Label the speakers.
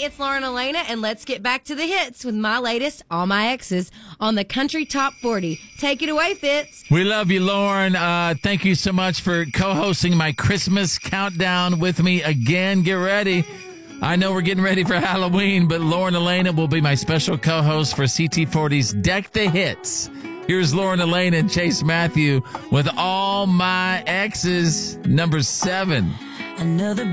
Speaker 1: it's Lauren Elena, and let's get back to the hits with my latest, All My Exes, on the Country Top 40. Take it away, Fitz.
Speaker 2: We love you, Lauren. Thank you so much for co-hosting my Christmas countdown with me again. Get ready. I know we're getting ready for Halloween, but Lauren Elena will be my special co-host for CT40's Deck the Hits. Here's Lauren Elena and Chase Matthew with All My Exes, number 7.
Speaker 3: Another